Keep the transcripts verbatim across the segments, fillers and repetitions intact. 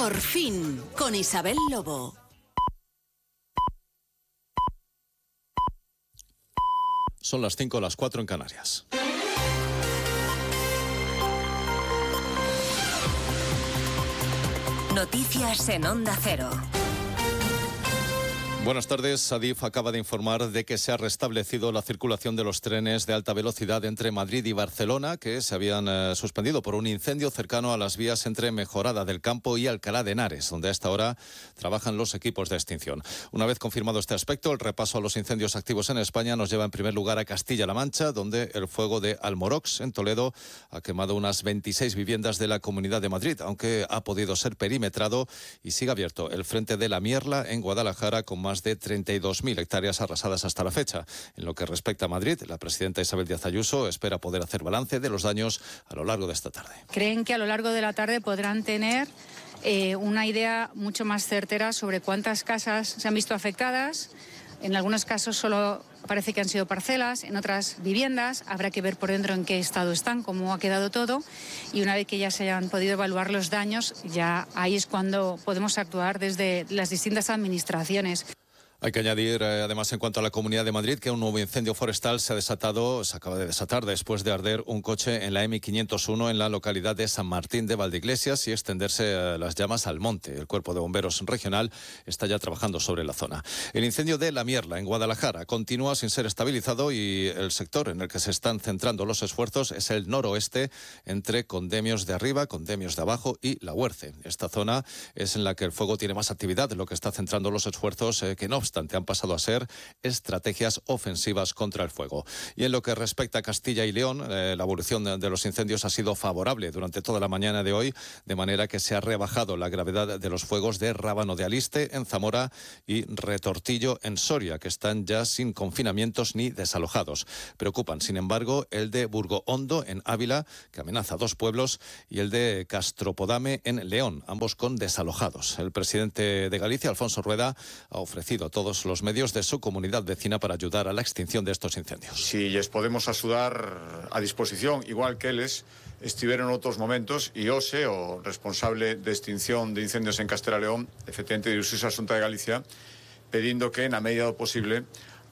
Por fin, con Isabel Lobo. Son las cinco, las cuatro en Canarias. Noticias en Onda Cero. Buenas tardes. Adif acaba de informar de que se ha restablecido la circulación de los trenes de alta velocidad entre Madrid y Barcelona, que se habían eh, suspendido por un incendio cercano a las vías entre Mejorada del Campo y Alcalá de Henares, donde a esta hora trabajan los equipos de extinción. Una vez confirmado este aspecto, el repaso a los incendios activos en España nos lleva en primer lugar a Castilla-La Mancha, donde el fuego de Almorox, en Toledo, ha quemado unas veintiséis viviendas de la Comunidad de Madrid, aunque ha podido ser perimetrado y sigue abierto el frente de la Mierla en Guadalajara, con más más de treinta y dos mil hectáreas arrasadas hasta la fecha. En lo que respecta a Madrid, la presidenta Isabel Díaz Ayuso espera poder hacer balance de los daños a lo largo de esta tarde. Creen que a lo largo de la tarde podrán tener eh, una idea mucho más certera sobre cuántas casas se han visto afectadas. En algunos casos solo parece que han sido parcelas, en otras viviendas. Habrá que ver por dentro en qué estado están, cómo ha quedado todo. Y una vez que ya se hayan podido evaluar los daños, ya ahí es cuando podemos actuar desde las distintas administraciones. Hay que añadir, eh, además, en cuanto a la Comunidad de Madrid, que un nuevo incendio forestal se ha desatado, se acaba de desatar después de arder un coche en la M quinientos uno en la localidad de San Martín de Valdeiglesias y extenderse eh, las llamas al monte. El Cuerpo de Bomberos Regional está ya trabajando sobre la zona. El incendio de La Mierla, en Guadalajara, continúa sin ser estabilizado y el sector en el que se están centrando los esfuerzos es el noroeste, entre Condemios de arriba, Condemios de abajo y La Huerce. Esta zona es en la que el fuego tiene más actividad, lo que está centrando los esfuerzos eh, que no obstante han pasado a ser estrategias ofensivas contra el fuego. Y en lo que respecta a Castilla y León, eh, la evolución de, de los incendios ha sido favorable durante toda la mañana de hoy, de manera que se ha rebajado la gravedad de los fuegos de Rábano de Aliste en Zamora y Retortillo en Soria, que están ya sin confinamientos ni desalojados. Preocupan, sin embargo, el de Burgo-Hondo en Ávila, que amenaza a dos pueblos, y el de Castropodame en León, ambos con desalojados. El presidente de Galicia, Alfonso Rueda, ha ofrecido todo todos los medios de su comunidad vecina para ayudar a la extinción de estos incendios. Si les podemos ayudar a disposición, igual que ellos estuvieron en otros momentos, y OSE, o responsable de extinción de incendios en Castela y León, efectivamente dirigirse a Xunta de Galicia, pidiendo que en la medida do posible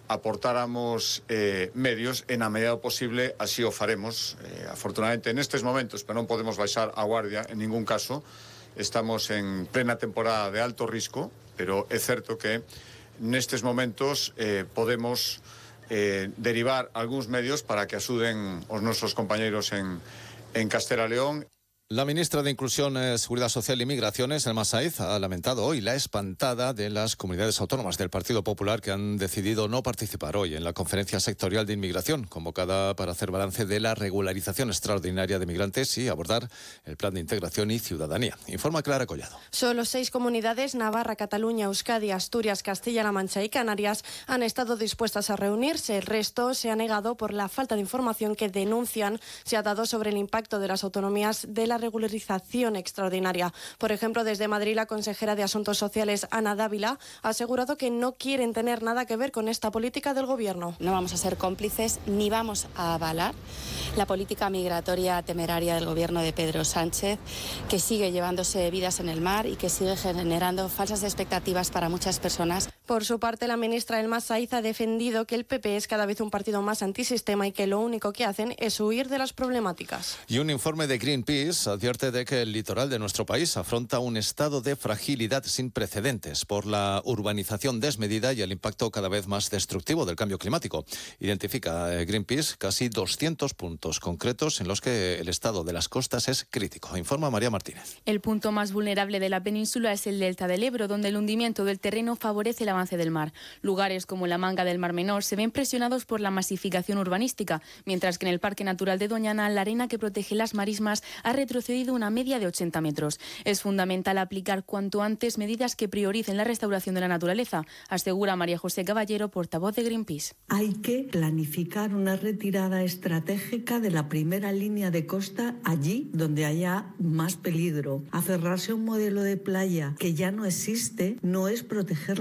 aportáramos eh, medios, en la medida do posible así o faremos. Eh, afortunadamente en estos momentos, pero non podemos baixar a guardia en ningún caso, estamos en plena temporada de alto risco, pero é certo que nestes momentos eh, podemos eh, derivar algúns medios para que axuden os nosos compañeiros en, en Castela e León. La ministra de Inclusión, eh, Seguridad Social y Migraciones, Elma Saiz, ha lamentado hoy la espantada de las comunidades autónomas del Partido Popular que han decidido no participar hoy en la conferencia sectorial de inmigración, convocada para hacer balance de la regularización extraordinaria de migrantes y abordar el plan de integración y ciudadanía. Informa Clara Collado. Solo seis comunidades, Navarra, Cataluña, Euskadi, Asturias, Castilla-La Mancha y Canarias, han estado dispuestas a reunirse. El resto se ha negado por la falta de información que denuncian se ha dado sobre el impacto de las autonomías de la regularización extraordinaria. Por ejemplo, desde Madrid, la consejera de Asuntos Sociales, Ana Dávila, ha asegurado que no quieren tener nada que ver con esta política del Gobierno. No vamos a ser cómplices ni vamos a avalar la política migratoria temeraria del Gobierno de Pedro Sánchez, que sigue llevándose vidas en el mar y que sigue generando falsas expectativas para muchas personas. Por su parte, la ministra Elma Saiz ha defendido que el P P es cada vez un partido más antisistema y que lo único que hacen es huir de las problemáticas. Y un informe de Greenpeace advierte de que el litoral de nuestro país afronta un estado de fragilidad sin precedentes por la urbanización desmedida y el impacto cada vez más destructivo del cambio climático. Identifica eh, Greenpeace casi doscientos puntos concretos en los que el estado de las costas es crítico. Informa María Martínez. El punto más vulnerable de la península es el delta del Ebro, donde el hundimiento del terreno favorece el avance del mar. Lugares como la Manga del Mar Menor se ven presionados por la masificación urbanística, mientras que en el Parque Natural de Doñana la arena que protege las marismas ha retrocedido una media de ochenta metros. Es fundamental aplicar cuanto antes medidas que prioricen la restauración de la naturaleza, asegura María José Caballero, portavoz de Greenpeace. Hay que planificar una retirada estratégica de la primera línea de costa allí donde haya más peligro. Aferrarse a un modelo de playa que ya no existe no es proteger la economía.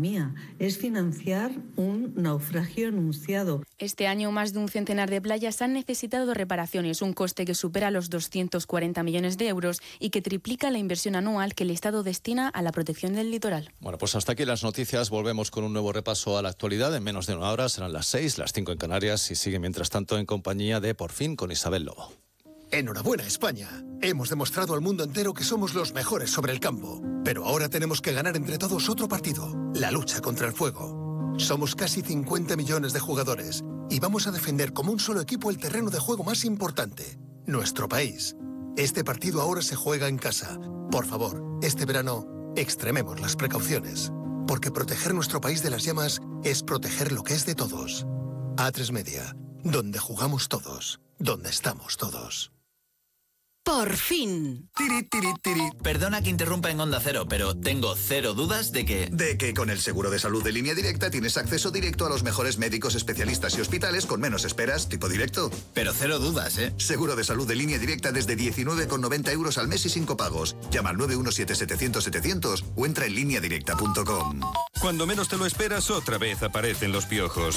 economía, es financiar un naufragio anunciado. Este año más de un centenar de playas han necesitado reparaciones, un coste que supera los doscientos cuarenta millones de euros y que triplica la inversión anual que el Estado destina a la protección del litoral. Bueno, pues hasta aquí las noticias. Volvemos con un nuevo repaso a la actualidad. En menos de una hora serán las seis, las cinco en Canarias y sigue mientras tanto en compañía de Por Fin con Isabel Lobo. Enhorabuena, España. Hemos demostrado al mundo entero que somos los mejores sobre el campo. Pero ahora tenemos que ganar entre todos otro partido, la lucha contra el fuego. Somos casi cincuenta millones de jugadores y vamos a defender como un solo equipo el terreno de juego más importante, nuestro país. Este partido ahora se juega en casa. Por favor, este verano, extrememos las precauciones. Porque proteger nuestro país de las llamas es proteger lo que es de todos. A tres Media, donde jugamos todos, donde estamos todos. Por fin. Tiri, tiri, tiri. Perdona que interrumpa en Onda Cero, pero tengo cero dudas de que... De que con el seguro de salud de Línea Directa tienes acceso directo a los mejores médicos, especialistas y hospitales con menos esperas, tipo directo. Pero cero dudas, ¿eh? Seguro de salud de Línea Directa desde diecinueve con noventa euros al mes y cinco pagos. Llama al nueve uno siete setecientos setecientos o entra en línea directa punto com. Cuando menos te lo esperas, otra vez aparecen los piojos.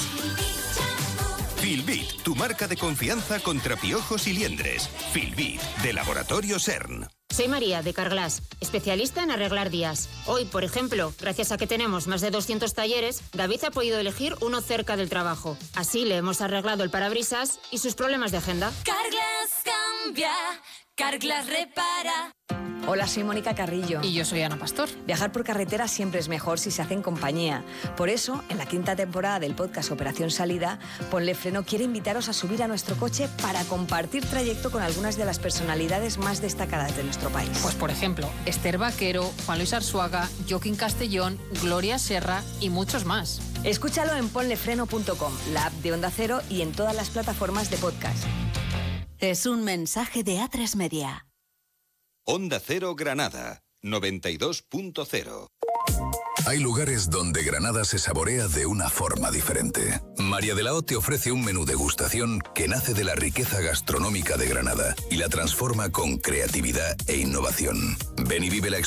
Filbit, tu marca de confianza contra piojos y liendres. Filbit, de Laboratorio CERN. Soy María, de Carglass, especialista en arreglar días. Hoy, por ejemplo, gracias a que tenemos más de doscientos talleres, David ha podido elegir uno cerca del trabajo. Así le hemos arreglado el parabrisas y sus problemas de agenda. Carglass cambia, Carglass repara. Hola, soy Mónica Carrillo. Y yo soy Ana Pastor. Viajar por carretera siempre es mejor si se hace en compañía. Por eso, en la quinta temporada del podcast Operación Salida, Ponle Freno quiere invitaros a subir a nuestro coche para compartir trayecto con algunas de las personalidades más destacadas de nuestro país. Pues por ejemplo, Esther Vaquero, Juan Luis Arzuaga, Joaquín Castellón, Gloria Serra y muchos más. Escúchalo en ponle freno punto com, la app de Onda Cero y en todas las plataformas de podcast. Es un mensaje de A tres Media. Onda Cero Granada, noventa y dos punto cero. Hay lugares donde Granada se saborea de una forma diferente. María de la O te ofrece un menú degustación que nace de la riqueza gastronómica de Granada y la transforma con creatividad e innovación. Ven y vive la experiencia